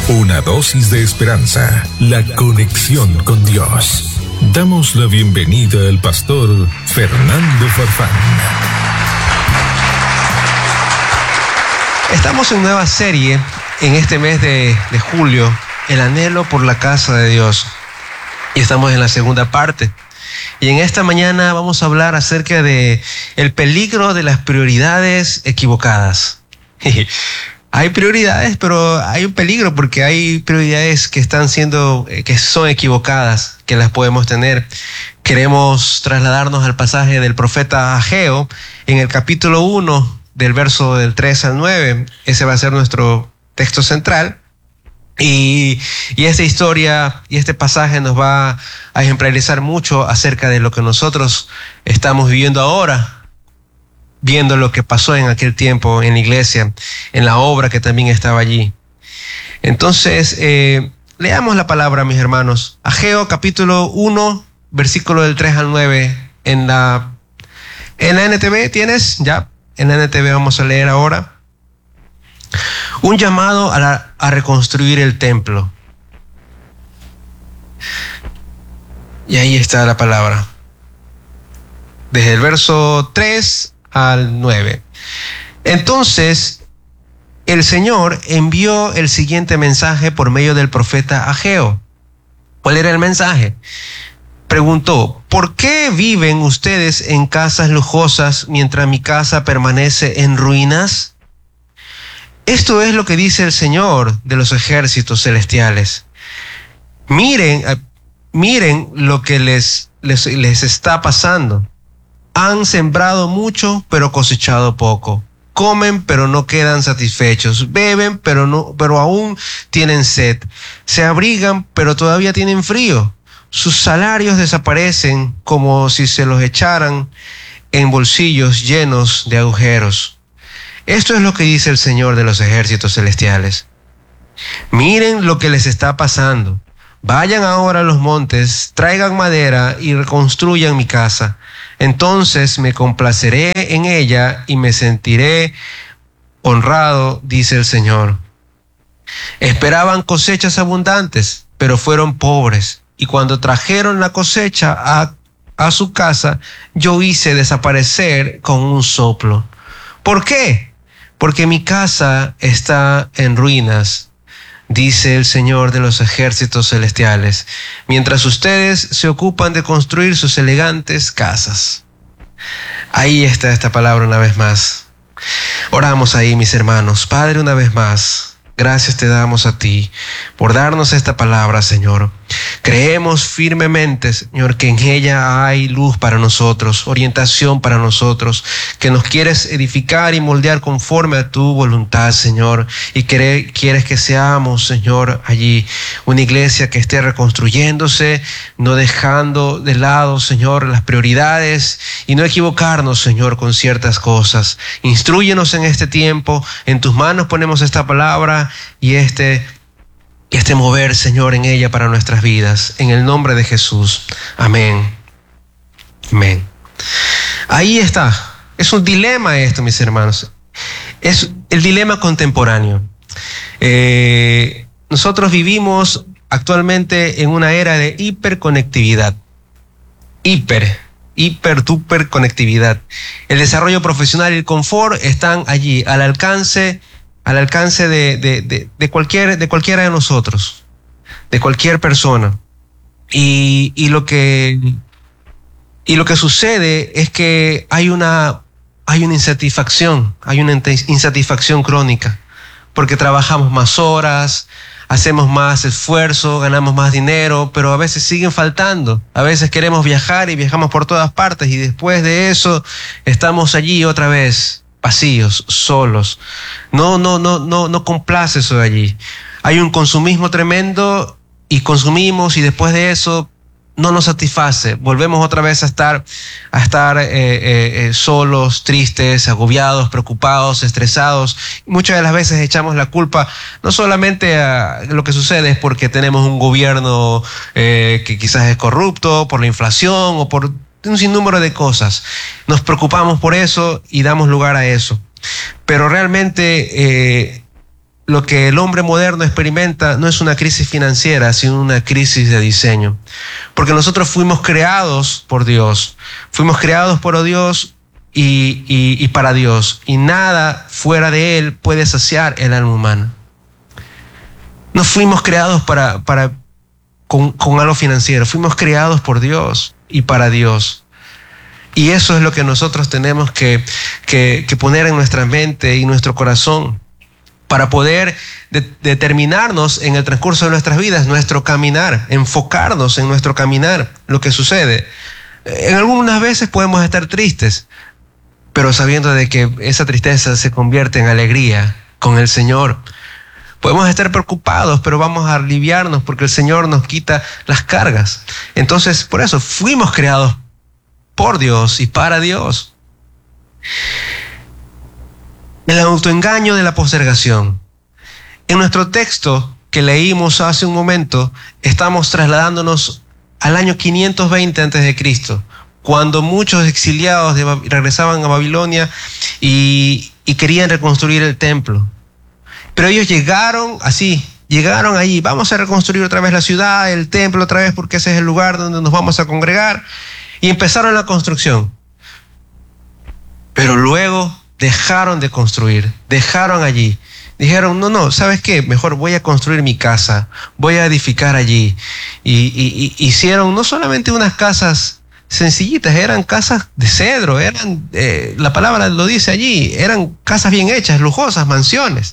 Una dosis de esperanza, la conexión con Dios. Damos la bienvenida al pastor Fernando Farfán. Estamos en nueva serie en este mes de julio, el anhelo por la casa de Dios. Y estamos en la segunda parte. Y en esta mañana vamos a hablar acerca de el peligro de las prioridades equivocadas. Hay prioridades, pero hay un peligro porque hay prioridades que son equivocadas, que las podemos tener. Queremos trasladarnos al pasaje del profeta Ageo en el capítulo 1, del verso del 3 al 9. Ese va a ser nuestro texto central. Y esta historia y este pasaje nos va a ejemplarizar mucho acerca de lo que nosotros estamos viviendo ahora, viendo lo que pasó en aquel tiempo en la iglesia, en la obra que también estaba allí. Entonces, leamos la palabra, mis hermanos. Ageo capítulo 1, versículo del 3 al 9. En la NTV, ¿tienes? Ya, en la NTV vamos a leer ahora. Un llamado a reconstruir el templo. Y ahí está la palabra. Desde el verso 3 al 9. Entonces, el Señor envió el siguiente mensaje por medio del profeta Ageo. ¿Cuál era el mensaje? Preguntó: ¿por qué viven ustedes en casas lujosas mientras mi casa permanece en ruinas? Esto es lo que dice el Señor de los ejércitos celestiales. Miren lo que les está pasando. Han sembrado mucho, pero cosechado poco. Comen, pero no quedan satisfechos. Beben, pero aún tienen sed. Se abrigan, pero todavía tienen frío. Sus salarios desaparecen como si se los echaran en bolsillos llenos de agujeros. Esto es lo que dice el Señor de los ejércitos celestiales. Miren lo que les está pasando. Vayan ahora a los montes, traigan madera y reconstruyan mi casa. Entonces me complaceré en ella y me sentiré honrado, dice el Señor. Esperaban cosechas abundantes, pero fueron pobres. Y cuando trajeron la cosecha a su casa, yo hice desaparecer con un soplo. ¿Por qué? Porque mi casa está en ruinas, dice el Señor de los ejércitos celestiales, mientras ustedes se ocupan de construir sus elegantes casas. Ahí está esta palabra una vez más. Oramos ahí, mis hermanos. Padre, una vez más, gracias te damos a ti por darnos esta palabra, Señor. Creemos firmemente, Señor, que en ella hay luz para nosotros, orientación para nosotros, que nos quieres edificar y moldear conforme a tu voluntad, Señor, y quieres que seamos, Señor, allí una iglesia que esté reconstruyéndose, no dejando de lado, Señor, las prioridades y no equivocarnos, Señor, con ciertas cosas. Instrúyenos en este tiempo, en tus manos ponemos esta palabra y este mover, Señor, en ella para nuestras vidas. En el nombre de Jesús. Amén. Amén. Ahí está. Es un dilema esto, mis hermanos. Es el dilema contemporáneo. Nosotros vivimos actualmente en una era de hiperconectividad. Duper conectividad. El desarrollo profesional y el confort están allí, al alcance de cualquiera de nosotros, de cualquier persona. Y lo que sucede es que hay una insatisfacción crónica, porque trabajamos más horas, hacemos más esfuerzo, ganamos más dinero, pero a veces siguen faltando. A veces queremos viajar y viajamos por todas partes y después de eso estamos allí otra vez, vacíos, solos. No complace eso de allí. Hay un consumismo tremendo y consumimos y después de eso no nos satisface. Volvemos otra vez a estar solos, tristes, agobiados, preocupados, estresados. Muchas de las veces echamos la culpa no solamente a lo que sucede es porque tenemos un gobierno que quizás es corrupto, por la inflación o por un sinnúmero de cosas. Nos preocupamos por eso y damos lugar a eso. Pero realmente lo que el hombre moderno experimenta no es una crisis financiera, sino una crisis de diseño. Porque nosotros fuimos creados por Dios, fuimos creados por Dios y para Dios, y nada fuera de Él puede saciar el alma humana. No fuimos creados con algo financiero, fuimos creados por Dios y para Dios. Y eso es lo que nosotros tenemos que poner en nuestra mente y nuestro corazón para poder determinarnos en el transcurso de nuestras vidas, nuestro caminar, enfocarnos en nuestro caminar, lo que sucede. En algunas veces podemos estar tristes, pero sabiendo de que esa tristeza se convierte en alegría con el Señor. Podemos estar preocupados, pero vamos a aliviarnos porque el Señor nos quita las cargas. Entonces, por eso fuimos creados por Dios y para Dios. El autoengaño de la postergación. En nuestro texto que leímos hace un momento, estamos trasladándonos al año 520 a.C., cuando muchos exiliados regresaban a Babilonia y querían reconstruir el templo. Pero ellos llegaron allí, vamos a reconstruir otra vez la ciudad, el templo otra vez, porque ese es el lugar donde nos vamos a congregar. Y empezaron la construcción. Pero luego dejaron de construir, dejaron allí. Dijeron, no, ¿sabes qué? Mejor voy a construir mi casa, voy a edificar allí. Y hicieron no solamente unas casas sencillitas, eran casas de cedro, la palabra lo dice allí, eran casas bien hechas, lujosas, mansiones.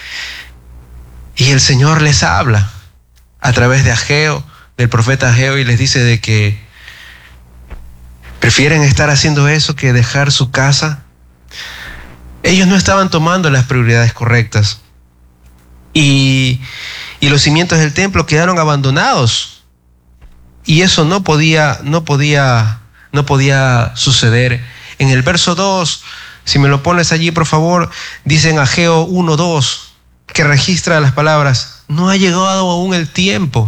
Y el Señor les habla a través de Ageo, del profeta Ageo, y les dice de que prefieren estar haciendo eso que dejar su casa. Ellos no estaban tomando las prioridades correctas. Y los cimientos del templo quedaron abandonados. Y eso no podía suceder. En el verso 2, si me lo pones allí, por favor, dice en Ageo 1:2, que registra las palabras: no ha llegado aún el tiempo.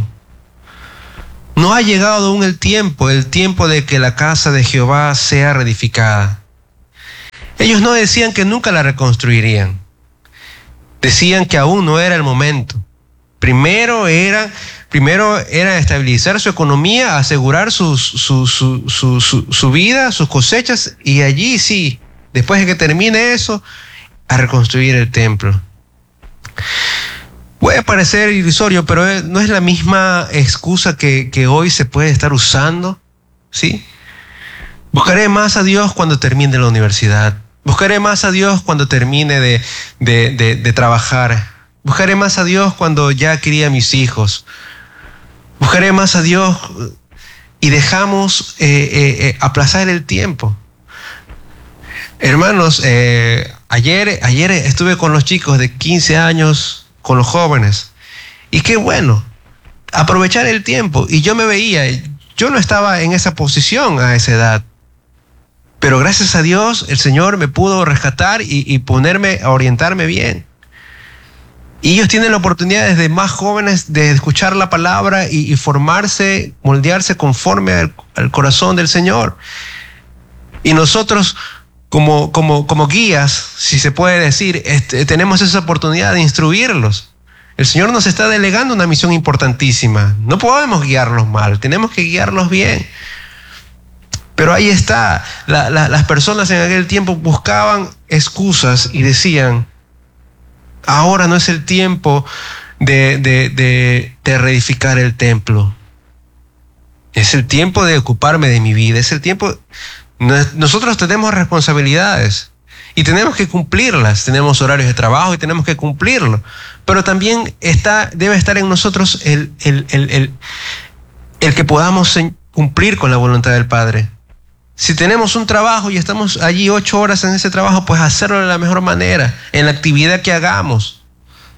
No ha llegado aún el tiempo de que la casa de Jehová sea reedificada. Ellos no decían que nunca la reconstruirían. Decían que aún no era el momento. Primero era estabilizar su economía, asegurar su vida, sus cosechas, y allí sí, después de que termine eso, a reconstruir el templo. Puede parecer irrisorio, pero no es la misma excusa que hoy se puede estar usando, ¿sí? Buscaré más a Dios cuando termine la universidad. Buscaré más a Dios cuando termine de trabajar. Buscaré más a Dios cuando ya cría a mis hijos. Buscaré más a Dios, y dejamos aplazar el tiempo. Hermanos, ayer estuve con los chicos de 15 años, con los jóvenes, y qué bueno, aprovechar el tiempo. Y yo me veía, yo no estaba en esa posición a esa edad, pero gracias a Dios el Señor me pudo rescatar y ponerme a orientarme bien. Y ellos tienen la oportunidad desde más jóvenes de escuchar la palabra y formarse, moldearse conforme al corazón del Señor. Y nosotros como guías, si se puede decir, tenemos esa oportunidad de instruirlos. El Señor nos está delegando una misión importantísima. No podemos guiarlos mal, tenemos que guiarlos bien. Pero ahí está, las personas en aquel tiempo buscaban excusas y decían: ahora no es el tiempo de reedificar el templo. Es el tiempo de ocuparme de mi vida. Es el tiempo. Nosotros tenemos responsabilidades y tenemos que cumplirlas. Tenemos horarios de trabajo y tenemos que cumplirlo. Pero también debe estar en nosotros el que podamos cumplir con la voluntad del Padre. Si tenemos un trabajo y estamos allí 8 horas en ese trabajo, pues hacerlo de la mejor manera, en la actividad que hagamos.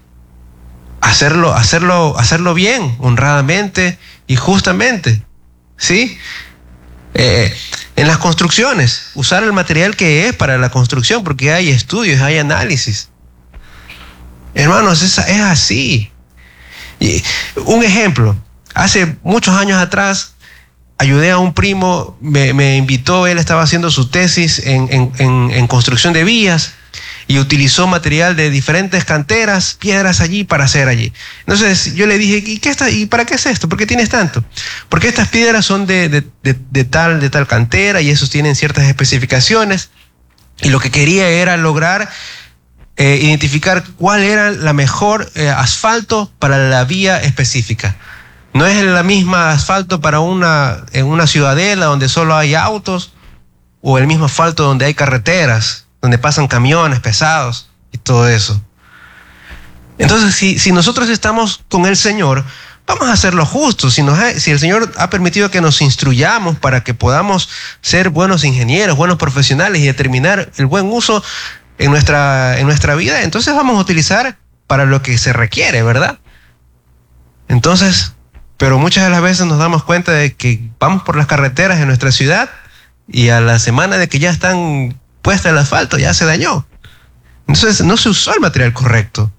Hacerlo bien, honradamente y justamente, ¿sí? En las construcciones, usar el material que es para la construcción, porque hay estudios, hay análisis. Hermanos, es así. Y un ejemplo, hace muchos años atrás, ayudé a un primo, me invitó, él estaba haciendo su tesis en construcción de vías, y utilizó material de diferentes canteras, piedras allí para hacer allí. Entonces yo le dije, ¿y para qué es esto? ¿Por qué tienes tanto? Porque estas piedras son de tal cantera y esos tienen ciertas especificaciones, y lo que quería era lograr identificar cuál era la mejor asfalto para la vía específica. No es la misma asfalto para en una ciudadela donde solo hay autos, o el mismo asfalto donde hay carreteras, donde pasan camiones pesados y todo eso. Entonces, si nosotros estamos con el Señor, vamos a hacer lo justo. Si el Señor ha permitido que nos instruyamos para que podamos ser buenos ingenieros, buenos profesionales y determinar el buen uso en nuestra vida, entonces vamos a utilizar para lo que se requiere, ¿verdad? Entonces, pero muchas de las veces nos damos cuenta de que vamos por las carreteras de nuestra ciudad y a la semana de que ya están puestas el asfalto ya se dañó. Entonces no se usó el material correcto.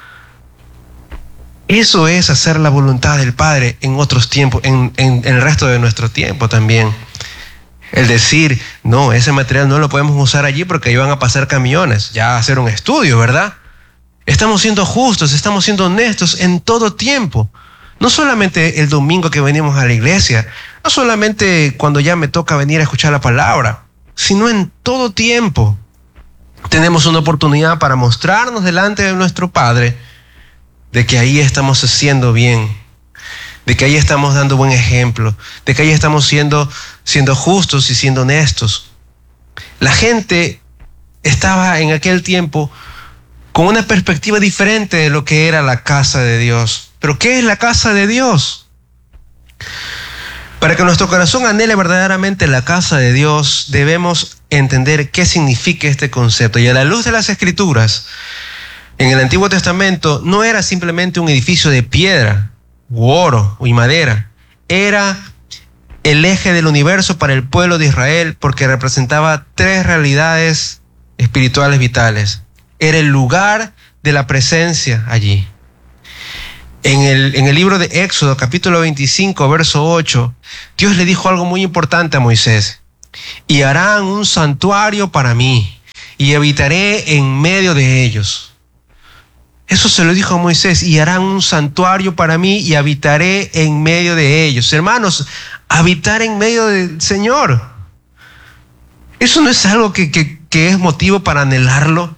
Eso es hacer la voluntad del Padre en otros tiempos, en el resto de nuestro tiempo también. El decir, no, ese material no lo podemos usar allí porque ahí van a pasar camiones, ya hacer un estudio, ¿verdad? Estamos siendo justos, estamos siendo honestos en todo tiempo. No solamente el domingo que venimos a la iglesia, no solamente cuando ya me toca venir a escuchar la palabra, sino en todo tiempo. Tenemos una oportunidad para mostrarnos delante de nuestro Padre de que ahí estamos haciendo bien, de que ahí estamos dando buen ejemplo, de que ahí estamos siendo justos y siendo honestos. La gente estaba en aquel tiempo con una perspectiva diferente de lo que era la casa de Dios. ¿Pero qué es la casa de Dios? Para que nuestro corazón anhele verdaderamente la casa de Dios, debemos entender qué significa este concepto. Y a la luz de las Escrituras, en el Antiguo Testamento no era simplemente un edificio de piedra, u oro y madera. Era el eje del universo para el pueblo de Israel, porque representaba tres realidades espirituales vitales. Era el lugar de la presencia allí. En el libro de Éxodo, capítulo 25, verso 8, Dios le dijo algo muy importante a Moisés. Y harán un santuario para mí, y habitaré en medio de ellos. Eso se lo dijo a Moisés, y harán un santuario para mí, y habitaré en medio de ellos. Hermanos, habitar en medio del Señor. ¿Eso no es algo que es motivo para anhelarlo?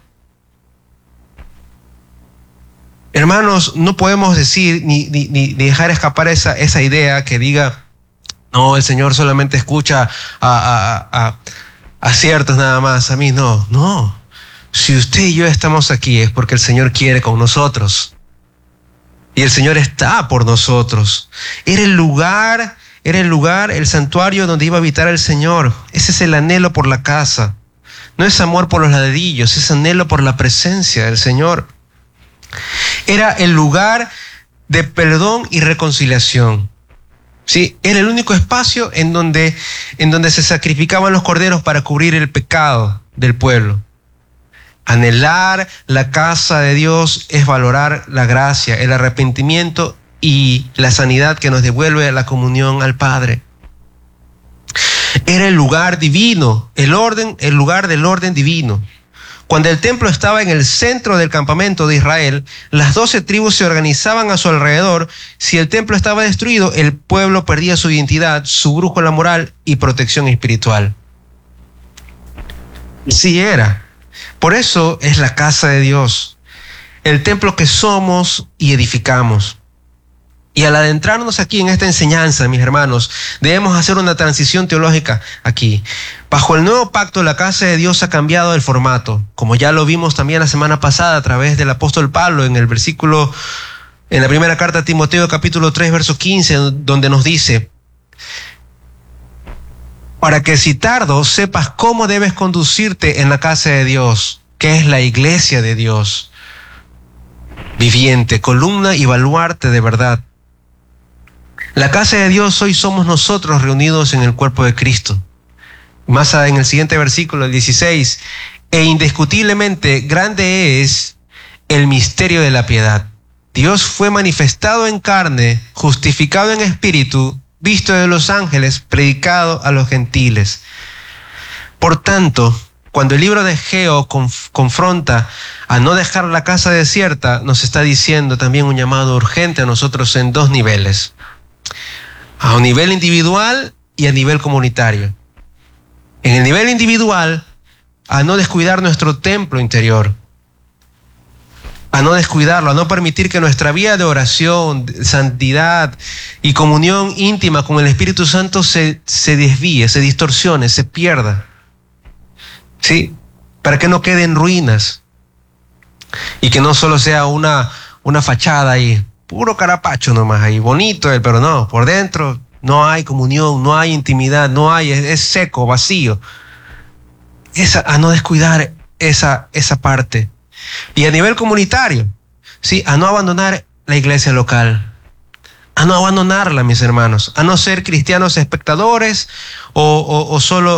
Hermanos, no podemos decir ni dejar escapar esa idea que diga, no, el Señor solamente escucha a ciertos nada más, a mí no. Si usted y yo estamos aquí es porque el Señor quiere con nosotros. Y el Señor está por nosotros. Era el lugar, el santuario donde iba a habitar el Señor. Ese es el anhelo por la casa. No es amor por los ladrillos, es anhelo por la presencia del Señor. Era el lugar de perdón y reconciliación. Sí, era el único espacio en donde se sacrificaban los corderos para cubrir el pecado del pueblo. Anhelar la casa de Dios es valorar la gracia, el arrepentimiento y la sanidad que nos devuelve la comunión al Padre. Era el lugar divino, el lugar del orden divino. Cuando el templo estaba en el centro del campamento de Israel, las 12 tribus se organizaban a su alrededor. Si el templo estaba destruido, el pueblo perdía su identidad, su brújula moral y protección espiritual. Sí era. Por eso es la casa de Dios, el templo que somos y edificamos. Y al adentrarnos aquí en esta enseñanza, mis hermanos, debemos hacer una transición teológica aquí. Bajo el nuevo pacto, la casa de Dios ha cambiado el formato, como ya lo vimos también la semana pasada a través del apóstol Pablo en la primera carta a Timoteo, capítulo 3, verso 15, donde nos dice, para que si tardo sepas cómo debes conducirte en la casa de Dios, que es la iglesia de Dios, viviente, columna y baluarte de verdad. La casa de Dios hoy somos nosotros reunidos en el cuerpo de Cristo. Más en el siguiente versículo, el 16, e indiscutiblemente grande es el misterio de la piedad. Dios fue manifestado en carne, justificado en espíritu, visto de los ángeles, predicado a los gentiles. Por tanto, cuando el libro de Ageo confronta a no dejar la casa desierta, nos está diciendo también un llamado urgente a nosotros en dos niveles. A un nivel individual y a nivel comunitario. En el nivel individual, a no descuidar nuestro templo interior. A no descuidarlo, a no permitir que nuestra vida de oración, de santidad y comunión íntima con el Espíritu Santo se desvíe, se distorsione, se pierda. ¿Sí? Para que no quede en ruinas y que no solo sea una fachada ahí, puro carapacho nomás ahí, bonito pero no, por dentro no hay comunión, no hay intimidad, no hay, es seco, vacío. A no descuidar esa parte. Y a nivel comunitario, ¿sí? A no abandonar la iglesia local, a no abandonarla, mis hermanos, a no ser cristianos espectadores o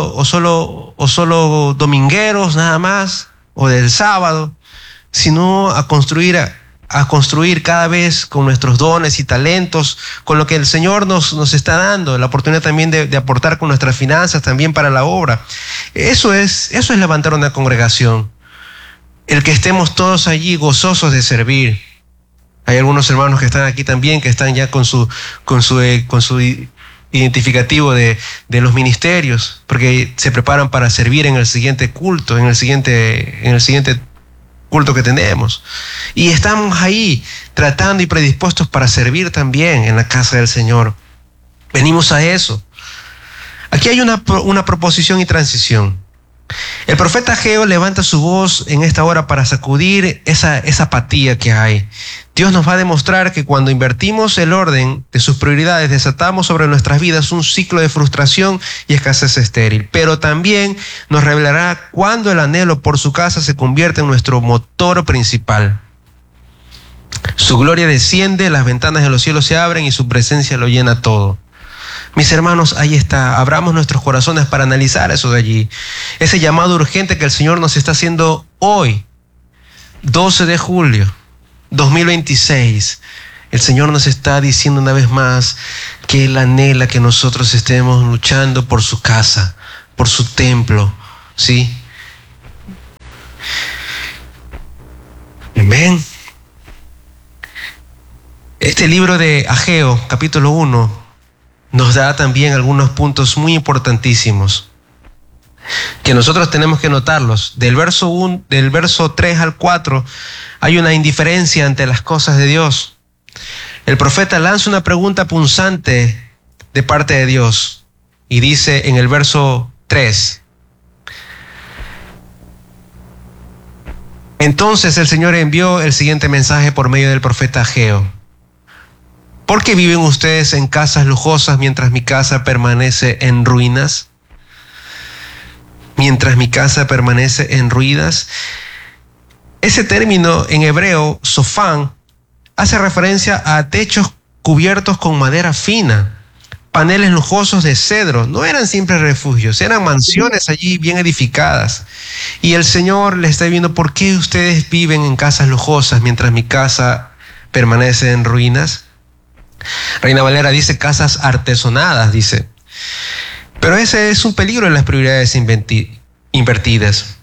solo domingueros nada más, o del sábado, sino a construir cada vez con nuestros dones y talentos, con lo que el Señor nos está dando, la oportunidad también de aportar con nuestras finanzas también para la obra. Eso es levantar una congregación. El que estemos todos allí gozosos de servir. Hay algunos hermanos que están aquí también, que están ya con su identificativo de los ministerios, porque se preparan para servir en el siguiente culto, en el siguiente culto que tenemos. Y estamos ahí tratando y predispuestos para servir también en la casa del Señor. Venimos a eso. Aquí hay una proposición y transición. El profeta Ageo levanta su voz en esta hora para sacudir esa apatía que hay. Dios nos va a demostrar que cuando invertimos el orden de sus prioridades, desatamos sobre nuestras vidas un ciclo de frustración y escasez estéril. Pero también nos revelará cuándo el anhelo por su casa se convierte en nuestro motor principal. Su gloria desciende, las ventanas de los cielos se abren y su presencia lo llena todo. Mis hermanos, ahí está. Abramos nuestros corazones para analizar eso de allí. Ese llamado urgente que el Señor nos está haciendo hoy, 12 de julio, 2026. El Señor nos está diciendo una vez más que Él anhela que nosotros estemos luchando por su casa, por su templo, ¿sí? Amén. Este libro de Ageo, capítulo 1, nos da también algunos puntos muy importantísimos que nosotros tenemos que notarlos. Del verso 3 al 4 hay una indiferencia ante las cosas de Dios. El profeta lanza una pregunta punzante de parte de Dios y dice en el verso 3: entonces el Señor envió el siguiente mensaje por medio del profeta Ageo: ¿por qué viven ustedes en casas lujosas mientras mi casa permanece en ruinas? Mientras mi casa permanece en ruinas. Ese término en hebreo, sofán, hace referencia a techos cubiertos con madera fina, paneles lujosos de cedro. No eran simples refugios, eran mansiones allí bien edificadas. Y el Señor les está viendo: ¿por qué ustedes viven en casas lujosas mientras mi casa permanece en ruinas? Reina Valera dice casas artesonadas, dice. Pero ese es un peligro en las prioridades invertidas.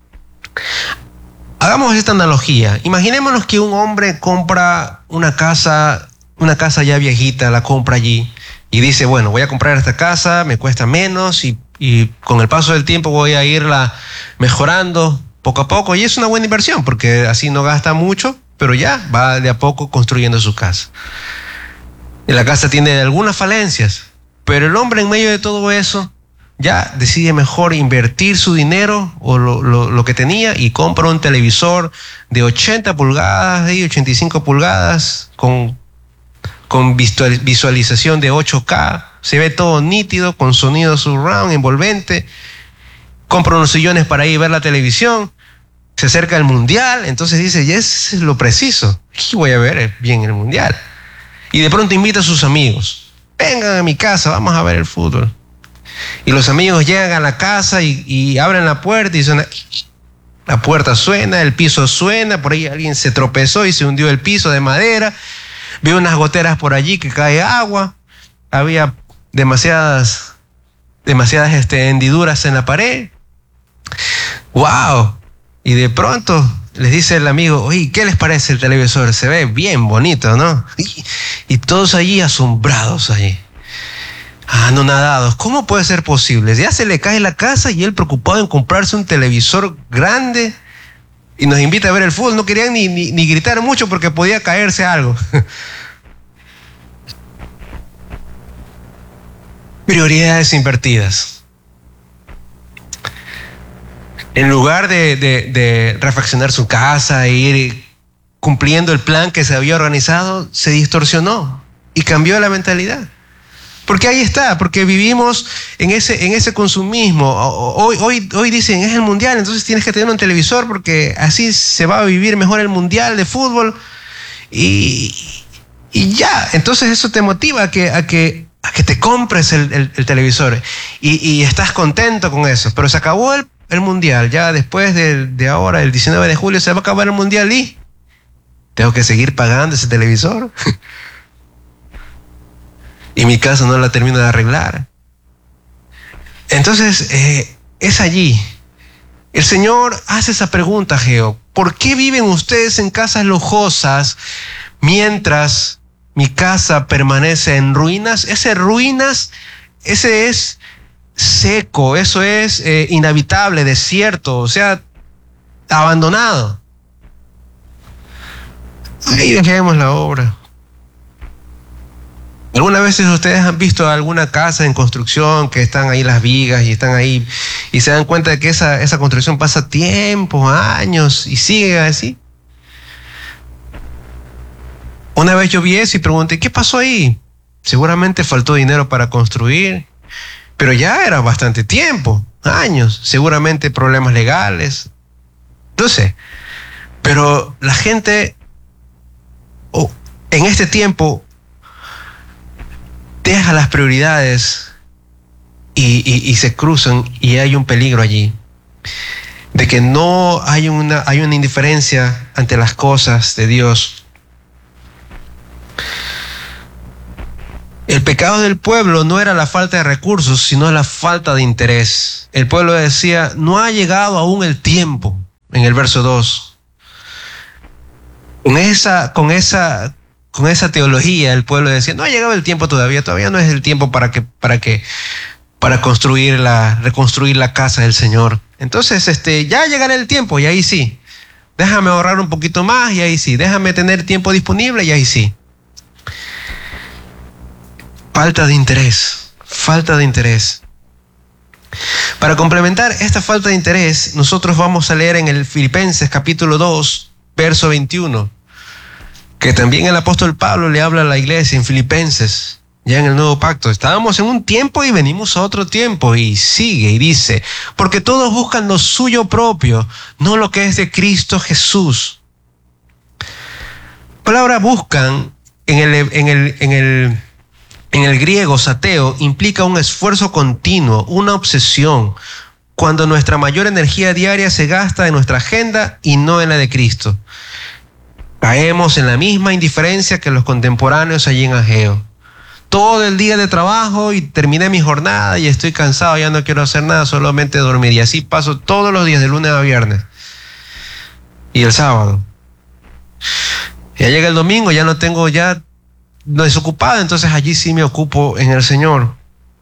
Hagamos esta analogía. Imaginémonos que un hombre compra una casa ya viejita, la compra allí y dice: bueno, voy a comprar esta casa, me cuesta menos y con el paso del tiempo voy a irla mejorando poco a poco. Y es una buena inversión porque así no gasta mucho, pero ya va de a poco construyendo su casa. La casa tiene algunas falencias, pero el hombre en medio de todo eso ya decide mejor invertir su dinero o lo que tenía y compra un televisor de 80 pulgadas y 85 pulgadas con visualización de 8K. Se ve todo nítido, con sonido surround, envolvente. Compra unos sillones para ir a ver la televisión. Se acerca el mundial, entonces dice: ya es lo preciso. Aquí voy a ver bien el mundial. Y de pronto invita a sus amigos: vengan a mi casa, vamos a ver el fútbol. Y los amigos llegan a la casa y abren la puerta y suena. La puerta suena, el piso suena, por ahí alguien se tropezó y se hundió el piso de madera. Veo unas goteras por allí que cae agua. Había demasiadas hendiduras en la pared. ¡Wow! Y de pronto les dice el amigo, oye, ¿qué les parece el televisor? Se ve bien bonito, ¿no? Y todos allí asombrados allí. Anonadados. ¿Cómo puede ser posible? Ya se le cae la casa y él preocupado en comprarse un televisor grande y nos invita a ver el fútbol. No querían ni gritar mucho porque podía caerse algo. Prioridades invertidas. En lugar de refaccionar su casa e ir cumpliendo el plan que se había organizado, se distorsionó y cambió la mentalidad. Porque ahí está, porque vivimos en ese consumismo. Hoy dicen, es el mundial, entonces tienes que tener un televisor porque así se va a vivir mejor el mundial de fútbol. Y ya, entonces eso te motiva a que te compres el televisor y estás contento con eso. Pero se acabó el mundial, ya después de ahora, el 19 de julio, se va a acabar el mundial y tengo que seguir pagando ese televisor. Y mi casa no la termino de arreglar. Entonces, es allí. El Señor hace esa pregunta, Geo. ¿Por qué viven ustedes en casas lujosas mientras mi casa permanece en ruinas? Ese ruinas, ese es seco, eso es inhabitable, desierto, o sea, abandonado. Ahí dejemos la obra. Algunas veces ustedes han visto alguna casa en construcción que están ahí las vigas y están ahí y se dan cuenta de que esa construcción pasa tiempo, años y sigue así. Una vez yo vi eso y pregunté, ¿qué pasó ahí? Seguramente faltó dinero para construir, pero ya era bastante tiempo, años, seguramente problemas legales, no sé. Pero la gente en este tiempo deja las prioridades y se cruzan y hay un peligro allí de que no hay una indiferencia ante las cosas de Dios. El pecado del pueblo no era la falta de recursos, sino la falta de interés. El pueblo decía, no ha llegado aún el tiempo, en el verso 2. Con esa teología, el pueblo decía, no ha llegado el tiempo todavía no es el tiempo para reconstruir la casa del Señor. Entonces, ya llegará el tiempo y ahí sí. Déjame ahorrar un poquito más y ahí sí. Déjame tener tiempo disponible y ahí sí. Falta de interés. Para complementar esta falta de interés, nosotros vamos a leer en el Filipenses capítulo 2, verso 21. Que también el apóstol Pablo le habla a la iglesia en Filipenses, ya en el nuevo pacto. Estábamos en un tiempo y venimos a otro tiempo. Y sigue y dice, porque todos buscan lo suyo propio, no lo que es de Cristo Jesús. La palabra buscan en el griego sateo implica un esfuerzo continuo, una obsesión, cuando nuestra mayor energía diaria se gasta en nuestra agenda y no en la de Cristo. Caemos en la misma indiferencia que los contemporáneos allí en Ageo. Todo el día de trabajo y terminé mi jornada y estoy cansado, ya no quiero hacer nada, solamente dormir. Y así paso todos los días de lunes a viernes. Y el sábado. Ya llega el domingo, ya no desocupado, entonces allí sí me ocupo en el Señor.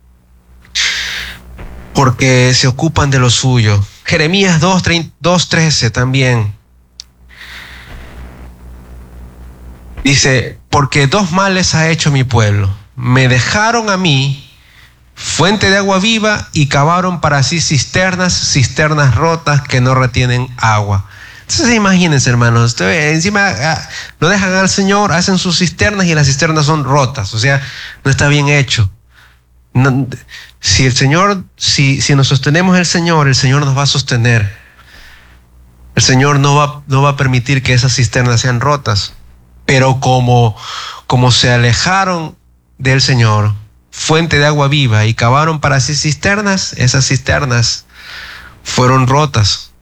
Porque se ocupan de lo suyo. Jeremías 2:13 también. Dice, porque dos males ha hecho mi pueblo. Me dejaron a mí, fuente de agua viva, y cavaron para sí cisternas rotas que no retienen agua. Entonces imagínense, hermanos, encima no dejan al Señor, hacen sus cisternas y las cisternas son rotas. O sea, no está bien hecho. No, si nos sostenemos el Señor nos va a sostener. El Señor no va a permitir que esas cisternas sean rotas. Pero como se alejaron del Señor, fuente de agua viva, y cavaron para sí cisternas, esas cisternas fueron rotas.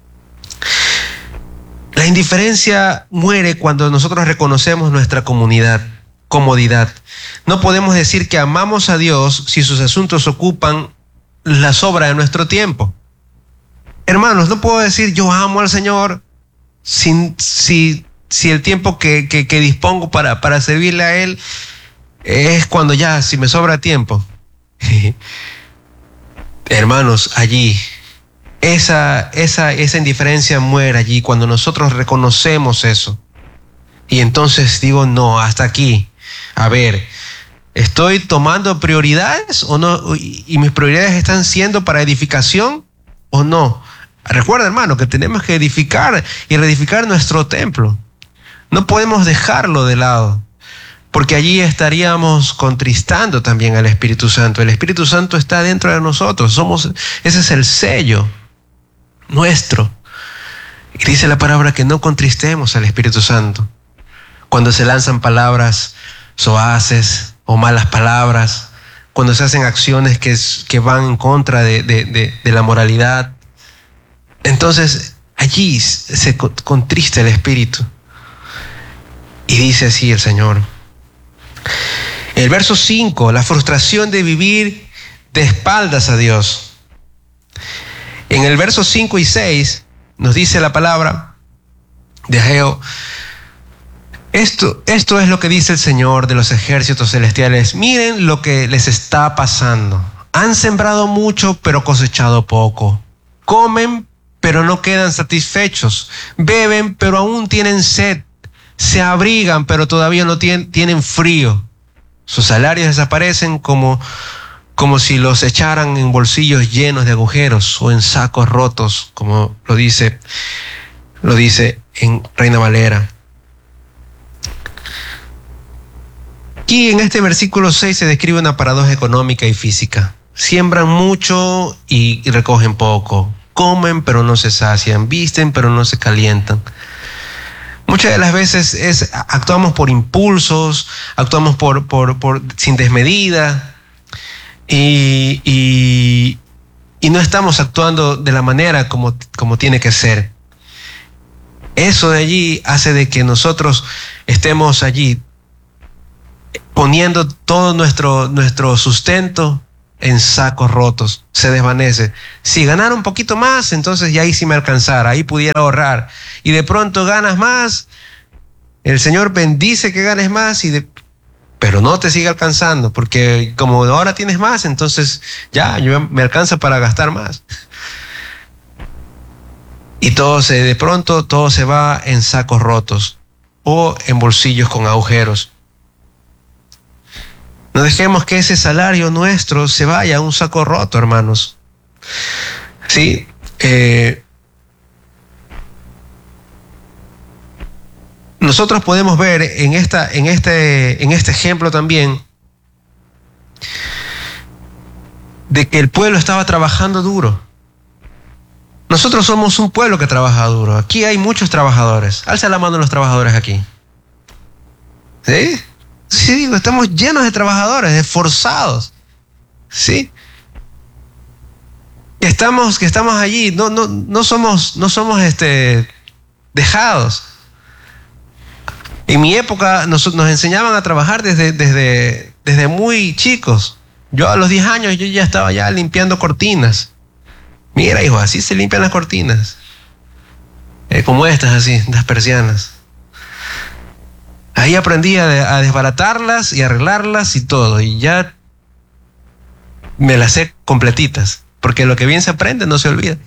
La indiferencia muere cuando nosotros reconocemos nuestra comodidad. No podemos decir que amamos a Dios si sus asuntos ocupan la sobra de nuestro tiempo. Hermanos, no puedo decir yo amo al Señor si el tiempo que dispongo para servirle a Él es cuando ya, si me sobra tiempo. Hermanos, allí, esa indiferencia muere allí cuando nosotros reconocemos eso. Y entonces digo, no, hasta aquí. A ver, ¿estoy tomando prioridades o no? ¿Y mis prioridades están siendo para edificación o no? Recuerda, hermano, que tenemos que edificar y reedificar nuestro templo. No podemos dejarlo de lado, porque allí estaríamos contristando también al Espíritu Santo. El Espíritu Santo está dentro de nosotros. Ese es el sello nuestro. Y dice la palabra que no contristemos al Espíritu Santo. Cuando se lanzan palabras soaces o malas palabras, cuando se hacen acciones que van en contra de la moralidad, entonces allí se contrista el Espíritu. Y dice así el Señor. El verso 5, la frustración de vivir de espaldas a Dios. En el verso 5 y 6 nos dice la palabra de Ageo: Esto es lo que dice el Señor de los ejércitos celestiales. Miren lo que les está pasando. Han sembrado mucho, pero cosechado poco. Comen, pero no quedan satisfechos. Beben, pero aún tienen sed. Se abrigan, pero todavía no tienen frío. Sus salarios desaparecen como si los echaran en bolsillos llenos de agujeros o en sacos rotos, como lo dice en Reina Valera. Aquí en este versículo 6 se describe una paradoja económica y física. Siembran mucho y recogen poco. Comen, pero no se sacian. Visten, pero no se calientan. Muchas de las veces actuamos por impulsos, actuamos por sin desmedida y no estamos actuando de la manera como tiene que ser. Eso de allí hace de que nosotros estemos allí poniendo todo nuestro sustento en sacos rotos, se desvanece. Si ganara un poquito más, entonces ya ahí sí me alcanzara, ahí pudiera ahorrar. Y de pronto ganas más, el Señor bendice que ganes más, pero no te sigue alcanzando, porque como ahora tienes más, entonces ya me alcanza para gastar más. Y de pronto todo se va en sacos rotos o en bolsillos con agujeros. No dejemos que ese salario nuestro se vaya a un saco roto, hermanos. Sí, nosotros podemos ver en este ejemplo también de que el pueblo estaba trabajando duro. Nosotros somos un pueblo que trabaja duro. Aquí hay muchos trabajadores. Alza la mano los trabajadores aquí. ¿Sí? Sí, estamos llenos de trabajadores, esforzados. ¿Sí? Que estamos allí, no somos dejados. En mi época nos enseñaban a trabajar desde muy chicos. Yo a los 10 años yo ya estaba ya limpiando cortinas. Mira, hijo, así se limpian las cortinas. Como estas, así, las persianas. Ahí aprendí a desbaratarlas y arreglarlas y todo. Y ya me las sé completitas. Porque lo que bien se aprende no se olvida.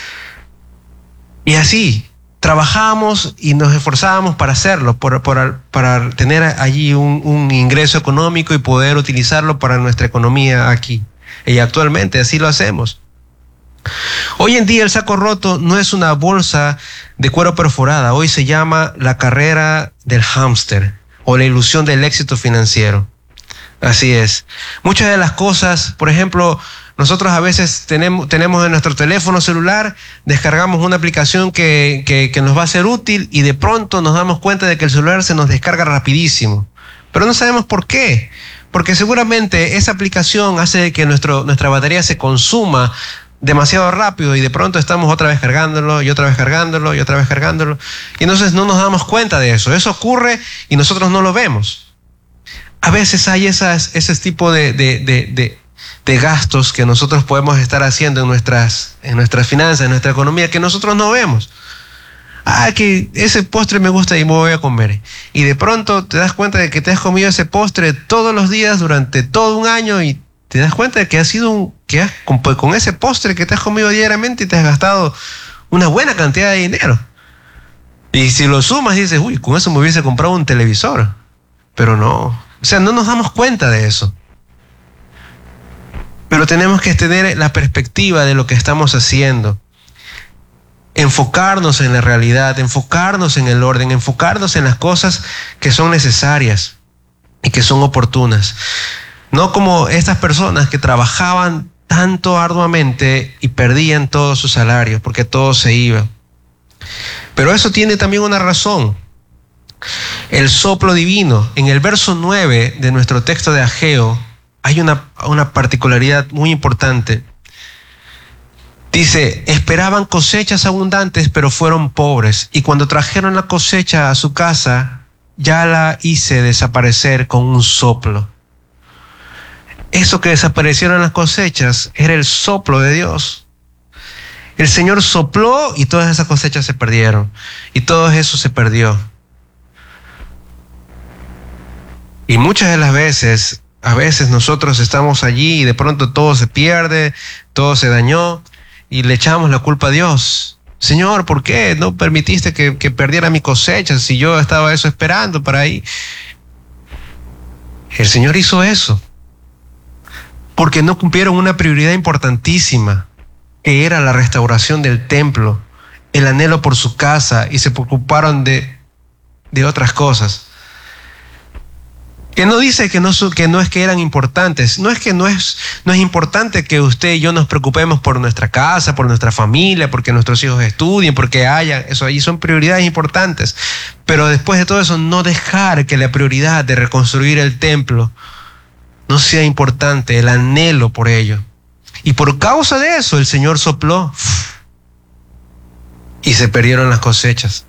Y así, trabajamos y nos esforzábamos para hacerlo, para tener allí un ingreso económico y poder utilizarlo para nuestra economía aquí. Y actualmente así lo hacemos. Hoy en día el saco roto no es una bolsa de cuero perforada. Hoy se llama la carrera del hámster o la ilusión del éxito financiero. Así es. Muchas de las cosas, por ejemplo, nosotros a veces tenemos en nuestro teléfono celular, descargamos una aplicación que nos va a ser útil y de pronto nos damos cuenta de que el celular se nos descarga rapidísimo. Pero no sabemos por qué. Porque seguramente esa aplicación hace que nuestra batería se consuma demasiado rápido y de pronto estamos otra vez cargándolo y otra vez cargándolo y otra vez cargándolo. Y entonces no nos damos cuenta de eso. Eso ocurre y nosotros no lo vemos. A veces hay ese tipo de de gastos que nosotros podemos estar haciendo en nuestras finanzas, en nuestra economía, que nosotros no vemos. Que ese postre me gusta y me voy a comer. Y de pronto te das cuenta de que te has comido ese postre todos los días durante todo un año y te das cuenta de que has sido con ese postre que te has comido diariamente y te has gastado una buena cantidad de dinero. Y si lo sumas dices, uy, con eso me hubiese comprado un televisor. Pero no, o sea, no nos damos cuenta de eso. Pero tenemos que tener la perspectiva de lo que estamos haciendo. Enfocarnos en la realidad, enfocarnos en el orden, enfocarnos en las cosas que son necesarias y que son oportunas. No como estas personas que trabajaban tanto arduamente y perdían todo su salario porque todo se iba. Pero eso tiene también una razón. El soplo divino. En el verso 9 de nuestro texto de Ageo hay una particularidad muy importante. Dice, esperaban cosechas abundantes, pero fueron pobres. Y cuando trajeron la cosecha a su casa, ya la hice desaparecer con un soplo. Eso que desaparecieron las cosechas era el soplo de Dios. El Señor sopló y todas esas cosechas se perdieron. Y todo eso se perdió. Y muchas de las veces, a veces nosotros estamos allí y de pronto todo se pierde, todo se dañó y le echamos la culpa a Dios. Señor, ¿por qué no permitiste que perdiera mi cosecha si yo estaba eso esperando para ahí? El Señor hizo eso porque no cumplieron una prioridad importantísima, que era la restauración del templo, el anhelo por su casa, y se preocuparon de otras cosas. Que no dice que no es que eran importantes, no es importante que usted y yo nos preocupemos por nuestra casa, por nuestra familia, porque nuestros hijos estudien, porque eso ahí son prioridades importantes. Pero después de todo eso, no dejar que la prioridad de reconstruir el templo no sea importante, el anhelo por ello. Y por causa de eso, el Señor sopló y se perdieron las cosechas.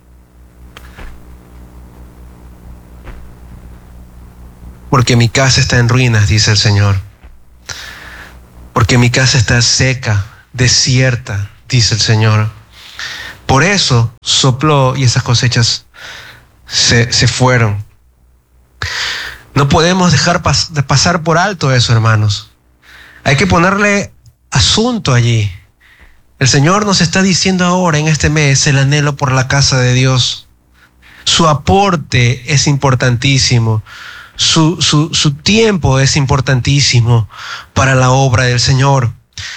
Porque mi casa está en ruinas, dice el Señor. Porque mi casa está seca, desierta, dice el Señor. Por eso sopló y esas cosechas se fueron. No podemos dejar de pasar por alto eso, hermanos. Hay que ponerle asunto allí. El Señor nos está diciendo ahora en este mes el anhelo por la casa de Dios. Su aporte es importantísimo. Su tiempo es importantísimo para la obra del Señor.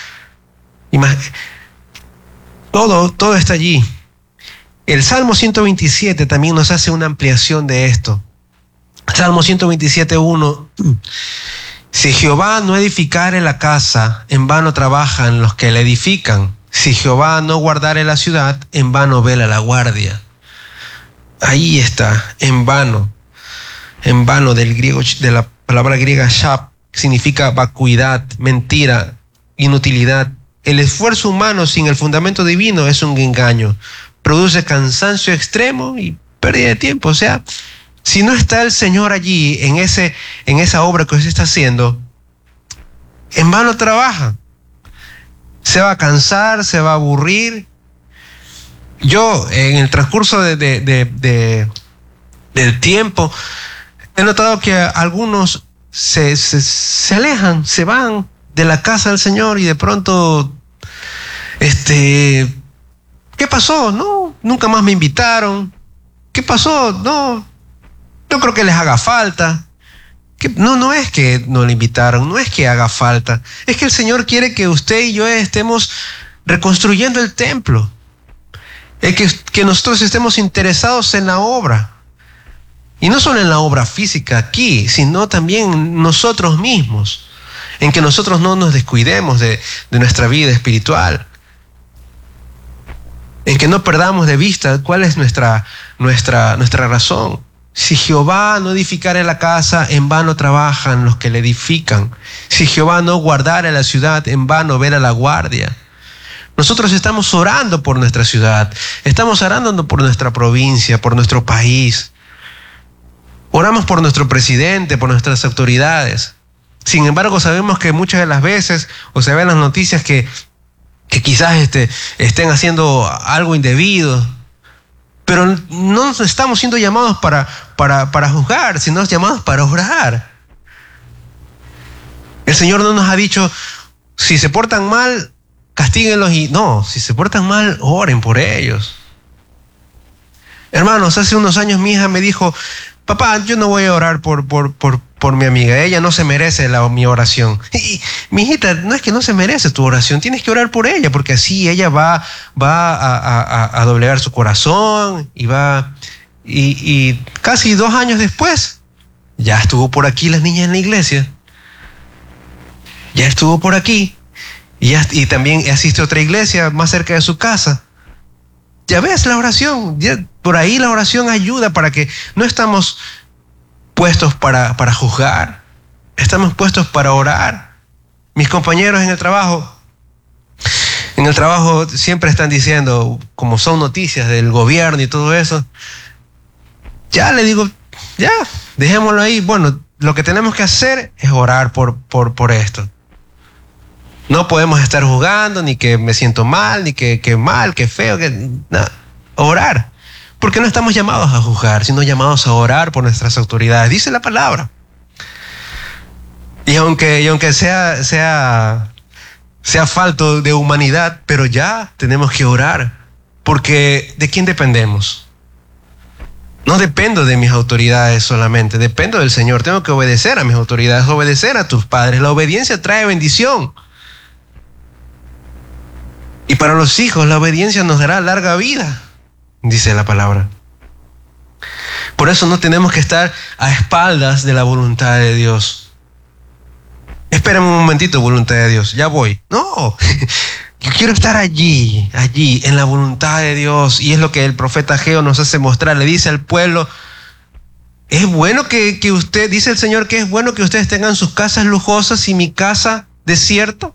Todo está allí. El Salmo 127 también nos hace una ampliación de esto. Salmo 127:1. Si Jehová no edificare la casa, en vano trabajan los que la edifican. Si Jehová no guardare la ciudad, en vano vela la guardia. Ahí está, en vano. En vano, del griego, de la palabra griega shap, significa vacuidad, mentira, inutilidad. El esfuerzo humano sin el fundamento divino es un engaño. Produce cansancio extremo y pérdida de tiempo. O sea, si no está el Señor allí en esa obra que usted está haciendo, en vano trabaja. Se va a cansar, se va a aburrir. Yo, en el transcurso del tiempo, he notado que algunos se alejan, se van de la casa del Señor y de pronto, ¿qué pasó? No, nunca más me invitaron. ¿Qué pasó? No creo que les haga falta. No es que no le invitaron, no es que haga falta. Es que el Señor quiere que usted y yo estemos reconstruyendo el templo. Que nosotros estemos interesados en la obra. Y no solo en la obra física aquí, sino también nosotros mismos. En que nosotros no nos descuidemos de nuestra vida espiritual. En que no perdamos de vista cuál es nuestra razón. Si Jehová no edificare la casa, en vano trabajan los que la edifican. Si Jehová no guardare la ciudad, en vano vela la guardia. Nosotros estamos orando por nuestra ciudad, estamos orando por nuestra provincia, por nuestro país. Oramos por nuestro presidente, por nuestras autoridades. Sin embargo, sabemos que muchas de las veces, o se ven en las noticias que quizás estén haciendo algo indebido, pero no estamos siendo llamados para juzgar, sino llamados para orar. El Señor no nos ha dicho, si se portan mal, castíguenlos, y no, si se portan mal, oren por ellos. Hermanos, hace unos años mi hija me dijo, papá, yo no voy a orar por mi amiga, ella no se merece mi oración. Y mi hijita, no es que no se merece tu oración, tienes que orar por ella, porque así ella va a doblegar su corazón y casi 2 años después, ya estuvo por aquí la niña en la iglesia. Ya estuvo por aquí y también asiste a otra iglesia más cerca de su casa. Ya ves la oración, por ahí la oración ayuda para que no estamos puestos para juzgar, estamos puestos para orar. Mis compañeros en el trabajo siempre están diciendo, como son noticias del gobierno y todo eso, ya le digo, ya, dejémoslo ahí. Bueno, lo que tenemos que hacer es orar por esto. No podemos estar jugando, ni que me siento mal, ni que mal, que feo, no. Orar. Porque no estamos llamados a juzgar, sino llamados a orar por nuestras autoridades. Dice la palabra. Y aunque sea falto de humanidad, pero ya tenemos que orar. Porque ¿de quién dependemos? No dependo de mis autoridades solamente, dependo del Señor. Tengo que obedecer a mis autoridades, obedecer a tus padres. La obediencia trae bendición. Y para los hijos la obediencia nos dará larga vida, dice la palabra. Por eso no tenemos que estar a espaldas de la voluntad de Dios. Espérame un momentito, voluntad de Dios, ya voy. No, yo quiero estar allí, en la voluntad de Dios. Y es lo que el profeta Ageo nos hace mostrar. Le dice al pueblo, es bueno que usted, dice el Señor, que es bueno que ustedes tengan sus casas lujosas y mi casa desierta.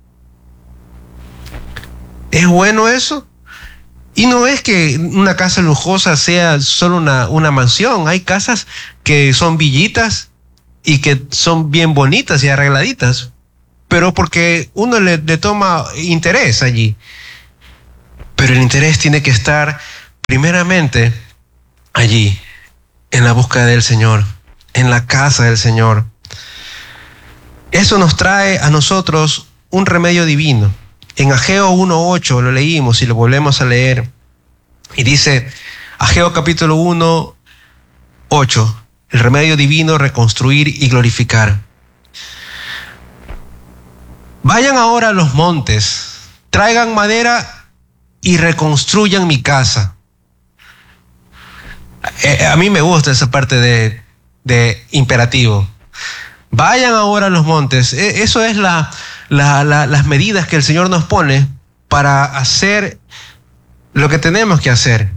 ¿Es bueno eso? Y no es que una casa lujosa sea solo una mansión. Hay casas que son villitas y que son bien bonitas y arregladitas, pero porque uno le toma interés allí. Pero el interés tiene que estar primeramente allí, en la búsqueda del Señor, en la casa del Señor. Eso nos trae a nosotros un remedio divino. En Ageo 1:8 lo leímos y lo volvemos a leer. Y dice, Ageo capítulo 1:8, el remedio divino, reconstruir y glorificar. Vayan ahora a los montes, traigan madera y reconstruyan mi casa. A mí me gusta esa parte de imperativo. Vayan ahora a los montes. Eso es las medidas que el Señor nos pone para hacer lo que tenemos que hacer.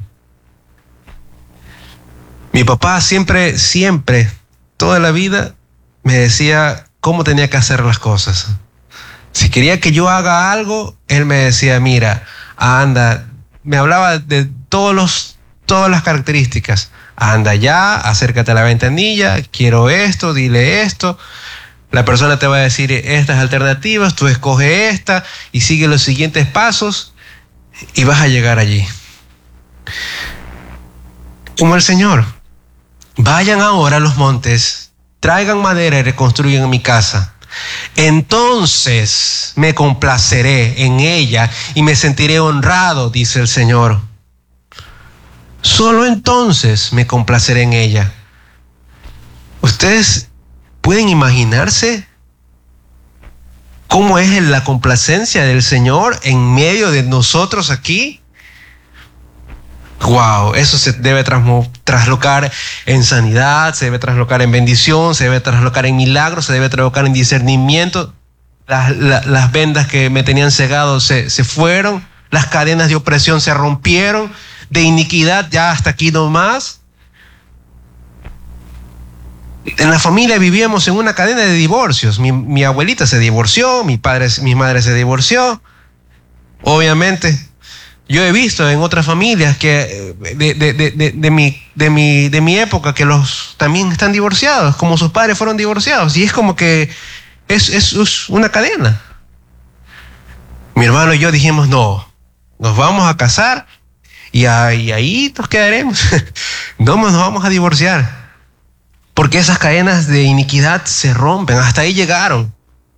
Mi papá siempre, toda la vida me decía cómo tenía que hacer las cosas. Si quería que yo haga algo, él me decía, mira, anda, me hablaba de todas las características. Anda ya, acércate a la ventanilla, quiero esto, dile esto. La persona te va a decir estas alternativas, tú escoge esta y sigue los siguientes pasos y vas a llegar allí. Como el Señor. Vayan ahora a los montes, traigan madera y reconstruyan mi casa. Entonces me complaceré en ella y me sentiré honrado, dice el Señor. Solo entonces me complaceré en ella. ¿Ustedes pueden imaginarse cómo es la complacencia del Señor en medio de nosotros aquí? Wow, eso se debe traslocar en sanidad, se debe traslocar en bendición, se debe traslocar en milagros, se debe traslocar en discernimiento. Las vendas que me tenían cegado se fueron, las cadenas de opresión se rompieron, de iniquidad ya hasta aquí no más. En la familia vivíamos en una cadena de divorcios. Mi abuelita se divorció, mi madre se divorció. Obviamente, yo he visto en otras familias que de mi época que los también están divorciados, como sus padres fueron divorciados. Y es como que es una cadena. Mi hermano y yo dijimos, no, nos vamos a casar y ahí nos quedaremos. No nos vamos a divorciar. Porque esas cadenas de iniquidad se rompen. Hasta ahí llegaron.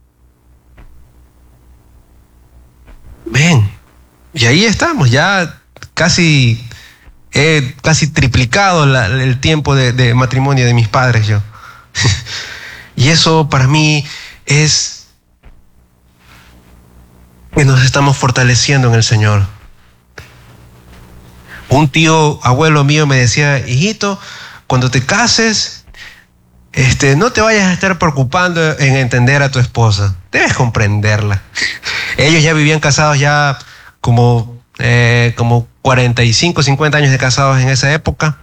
Ven. Y ahí estamos. Ya casi triplicado el tiempo de matrimonio de mis padres yo. Y eso para mí es que nos estamos fortaleciendo en el Señor. Un tío, abuelo mío me decía, hijito, cuando te cases, no te vayas a estar preocupando en entender a tu esposa. Debes comprenderla. Ellos ya vivían casados ya como 45, 50 años de casados en esa época.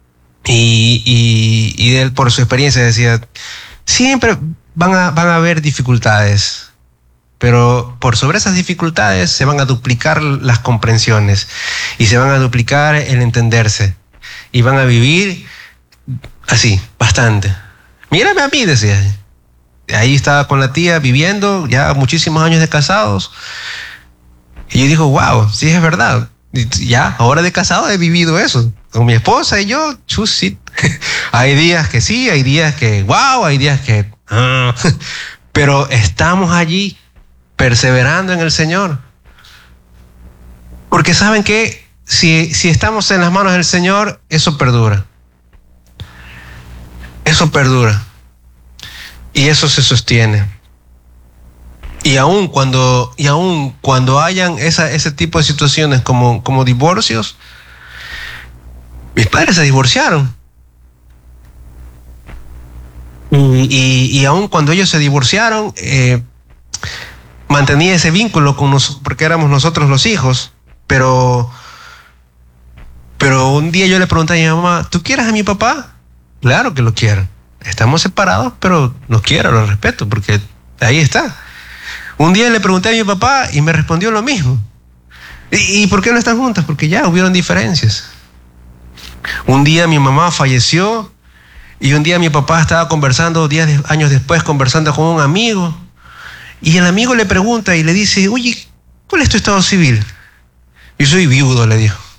Y él, por su experiencia, decía, siempre van a haber dificultades, pero por sobre esas dificultades se van a duplicar las comprensiones y se van a duplicar el entenderse y van a vivir así, bastante. Mírame a mí, decía. Ahí estaba con la tía viviendo ya muchísimos años de casados. Y yo digo, wow, sí es verdad. Ya, ahora de casado he vivido eso. Con mi esposa y yo, chusit. Hay días que sí, hay días que wow, hay días que... pero estamos allí, perseverando en el Señor. Porque ¿saben qué? Si estamos en las manos del Señor, eso perdura. Eso perdura. Y eso se sostiene. Y aun cuando hayan ese tipo de situaciones como divorcios, mis padres se divorciaron. Y aun cuando ellos se divorciaron, mantenía ese vínculo con nosotros, porque éramos nosotros los hijos. Pero un día yo le pregunté a mi mamá, ¿tú quieres a mi papá? Claro que lo quiero. Estamos separados, pero lo quiero, lo respeto, porque ahí está. Un día le pregunté a mi papá y me respondió lo mismo. ¿Y por qué no están juntos? Porque ya hubieron diferencias. Un día mi mamá falleció y un día mi papá estaba conversando, años después, conversando con un amigo. Y el amigo le pregunta y le dice, oye, ¿cuál es tu estado civil? Yo soy viudo, le dijo.